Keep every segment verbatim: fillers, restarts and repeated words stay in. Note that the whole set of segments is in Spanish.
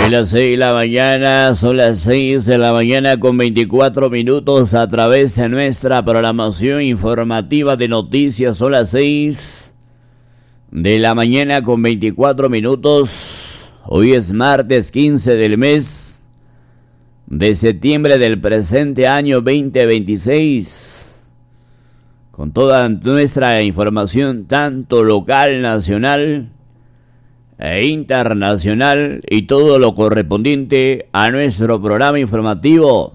De las seis de la mañana, son las seis de la mañana con veinticuatro minutos a través de nuestra programación informativa de noticias. Son las seis de la mañana con veinticuatro minutos. Hoy es martes quince del mes de septiembre del presente año veinte veintiséis. Con toda nuestra información, tanto local, nacional e internacional, y todo lo correspondiente a nuestro programa informativo.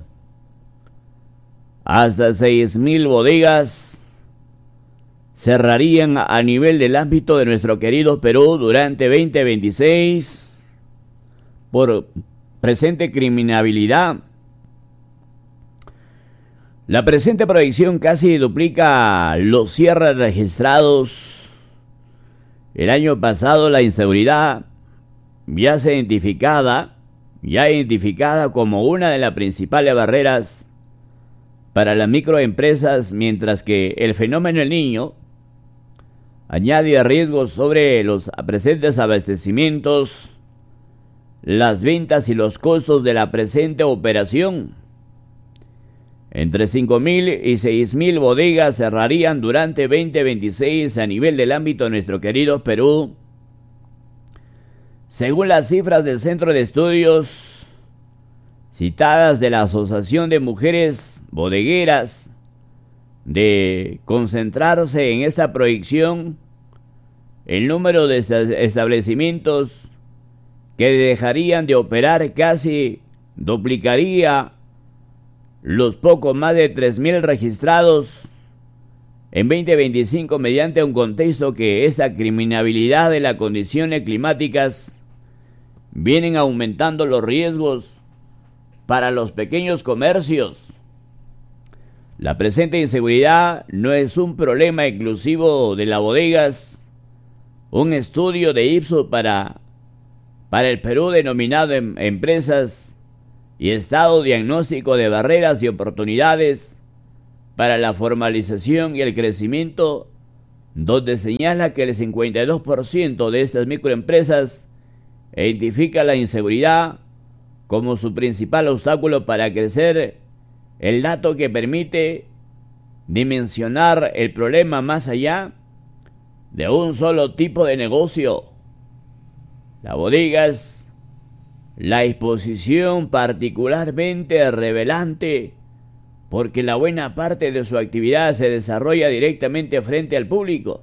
Hasta seis mil bodegas cerrarían a nivel del ámbito de nuestro querido Perú durante veinte veintiséis por presente criminalidad. La presente proyección casi duplica los cierres registrados el año pasado. La inseguridad ya se identificada, ya identificada como una de las principales barreras para las microempresas, mientras que el fenómeno del Niño añade riesgos sobre los presentes abastecimientos, las ventas y los costos de la presente operación. Entre cinco mil y seis mil bodegas cerrarían durante veinte veintiséis a nivel del ámbito de nuestro querido Perú, según las cifras del Centro de Estudios citadas de la Asociación de Mujeres Bodegueras. De concentrarse en esta proyección, el número de establecimientos que dejarían de operar casi duplicaría los poco más de tres mil registrados en veinte veinticinco, mediante un contexto que esta criminalidad de las condiciones climáticas vienen aumentando los riesgos para los pequeños comercios. La presente inseguridad no es un problema exclusivo de las bodegas. Un estudio de Ipsos para, para el Perú, denominado em, Empresas y Estado Diagnóstico de Barreras y Oportunidades para la Formalización y el Crecimiento, donde señala que el cincuenta y dos por ciento de estas microempresas identifica la inseguridad como su principal obstáculo para crecer, el dato que permite dimensionar el problema más allá de un solo tipo de negocio. Las bodegas, la exposición particularmente revelante, porque la buena parte de su actividad se desarrolla directamente frente al público,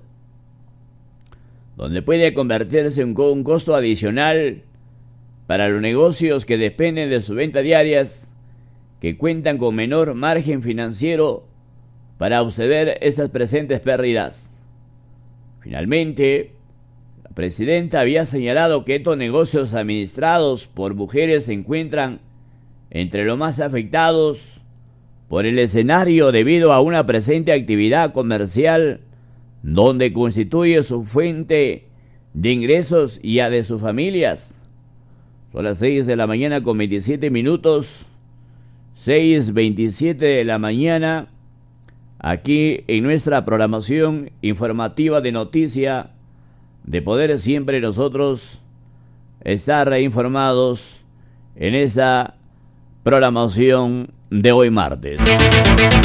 donde puede convertirse en un costo adicional para los negocios que dependen de sus ventas diarias, que cuentan con menor margen financiero para absorber esas presentes pérdidas. Finalmente, la presidenta había señalado que estos negocios administrados por mujeres se encuentran entre los más afectados por el escenario, debido a una presente actividad comercial donde constituye su fuente de ingresos y a de sus familias. Son las seis de la mañana con veintisiete minutos, seis veintisiete de la mañana, aquí en nuestra programación informativa de noticia, de poder siempre nosotros estar informados en esta programación de hoy martes.